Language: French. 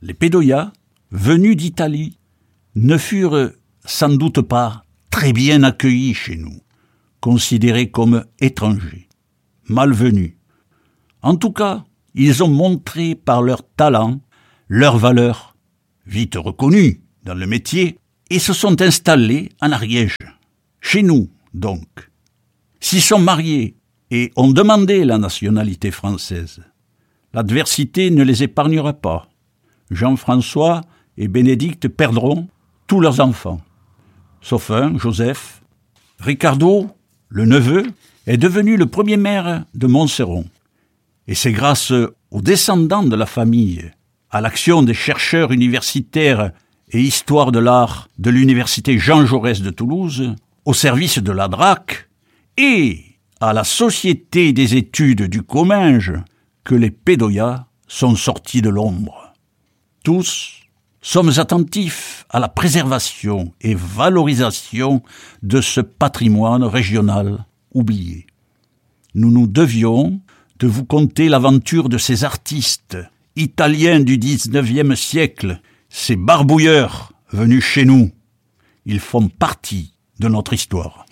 Les Pédoyas, venus d'Italie, ne furent sans doute pas très bien accueillis chez nous, considérés comme étrangers, malvenus. En tout cas, ils ont montré par leur talent, leur valeur, vite reconnue dans le métier, et se sont installés en Ariège, chez nous donc. S'ils sont mariés et ont demandé la nationalité française, l'adversité ne les épargnera pas. Jean-François et Bénédicte perdront tous leurs enfants, sauf un, Joseph. Ricardo, le neveu, est devenu le premier maire de Montserrat. Et c'est grâce aux descendants de la famille, à l'action des chercheurs universitaires et histoire de l'art de l'université Jean Jaurès de Toulouse, au service de la DRAC et à la Société des études du Comminges que les Pédoyas sont sortis de l'ombre. Tous sommes attentifs à la préservation et valorisation de ce patrimoine régional oublié. Nous nous devions de vous conter l'aventure de ces artistes italiens du XIXe siècle, ces barbouilleurs venus chez nous. Ils font partie de notre histoire.